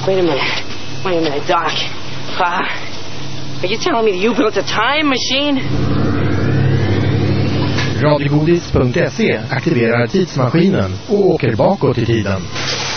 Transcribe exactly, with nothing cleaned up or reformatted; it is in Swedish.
Wait a minute. Wait a minute, Doc. Uh, are you telling me that you built a time machine? Radiogodis punkt se aktiverar tidsmaskinen och åker bakåt i tiden.